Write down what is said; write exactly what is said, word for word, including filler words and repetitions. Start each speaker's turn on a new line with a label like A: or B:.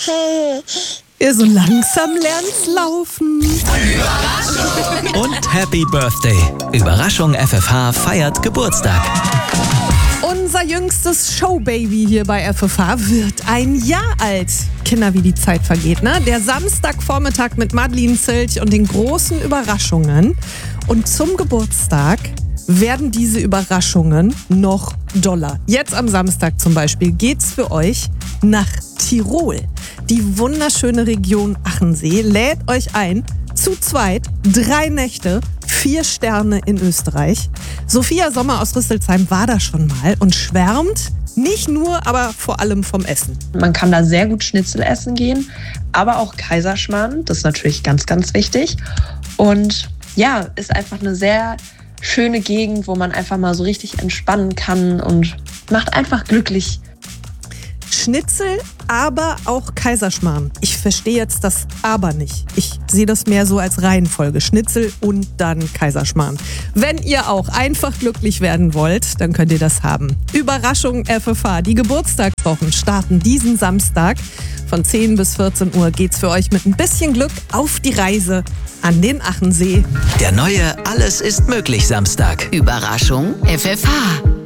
A: Ihr so langsam lernt's laufen.
B: Und Happy Birthday. Überraschung F F H feiert Geburtstag.
A: Unser jüngstes Showbaby hier bei F F H wird ein Jahr alt. Kinder, wie die Zeit vergeht, ne? Der Samstagvormittag mit Madeleine Zilch und den großen Überraschungen. Und zum Geburtstag werden diese Überraschungen noch doller. Jetzt am Samstag zum Beispiel geht's für euch nach Tirol. Die wunderschöne Region Achensee lädt euch ein, zu zweit, drei Nächte, vier Sterne in Österreich. Sophia Sommer aus Rüsselsheim war da schon mal und schwärmt nicht nur, aber vor allem vom Essen.
C: Man kann da sehr gut Schnitzel essen gehen, aber auch Kaiserschmarrn, das ist natürlich ganz, ganz wichtig. Und ja, ist einfach eine sehr schöne Gegend, wo man einfach mal so richtig entspannen kann und macht einfach glücklich.
A: Schnitzel, aber auch Kaiserschmarrn. Ich verstehe jetzt das Aber nicht. Ich sehe das mehr so als Reihenfolge. Schnitzel und dann Kaiserschmarrn. Wenn ihr auch einfach glücklich werden wollt, dann könnt ihr das haben. Überraschung F F H. Die Geburtstagswochen starten diesen Samstag. Von zehn bis vierzehn Uhr geht's für euch mit ein bisschen Glück auf die Reise an den Achensee.
B: Der neue Alles ist möglich Samstag.
D: Überraschung F F H.